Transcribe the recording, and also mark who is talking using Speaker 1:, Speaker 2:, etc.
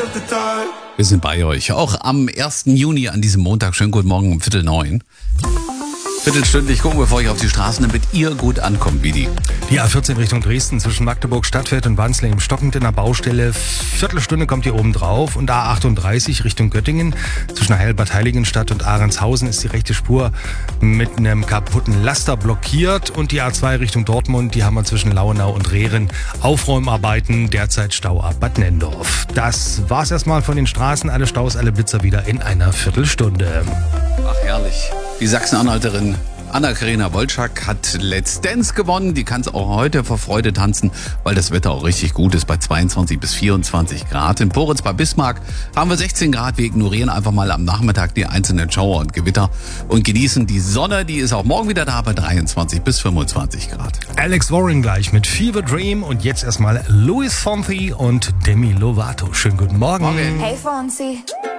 Speaker 1: Wir sind bei euch, auch am 1. Juni an diesem Montag. Schönen guten Morgen um 8:45. Viertelstündlich gucken wir für euch auf die Straßen, damit ihr gut ankommt, Vidi.
Speaker 2: Die A14 Richtung Dresden zwischen Magdeburg, Stadtfeld und Wandslee stockend in der Baustelle. Viertelstunde kommt ihr oben drauf. Und A38 Richtung Göttingen zwischen Heilbad Heiligenstadt und Ahrendshausen ist die rechte Spur mit einem kaputten Laster blockiert. Und die A2 Richtung Dortmund, die haben wir zwischen Lauenau und Rehren. Aufräumarbeiten, derzeit Stau ab Bad Nendorf. Das war's erstmal von den Straßen. Alle Staus, alle Blitzer wieder in einer Viertelstunde.
Speaker 1: Ach, herrlich. Die Sachsen-Anhalterin Anna-Karina Wolczak hat Let's Dance gewonnen. Die kann es auch heute vor Freude tanzen, weil das Wetter auch richtig gut ist bei 22 bis 24 Grad. In Poritz bei Bismarck haben wir 16 Grad. Wir ignorieren einfach mal am Nachmittag die einzelnen Schauer und Gewitter und genießen die Sonne. Die ist auch morgen wieder da bei 23 bis 25 Grad.
Speaker 2: Alex Warren gleich mit Fever Dream und jetzt erstmal Luis Fonsi und Demi Lovato. Schönen guten Morgen.
Speaker 1: Morgen.
Speaker 3: Hey Fonsi.